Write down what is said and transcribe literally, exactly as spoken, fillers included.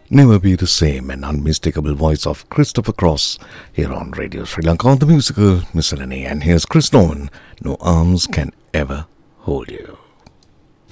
Never Be the Same, an unmistakable voice of Christopher Cross here on Radio Sri Lanka on the musical miscellany. And here's Chris Norman, No Arms Can Ever Hold You.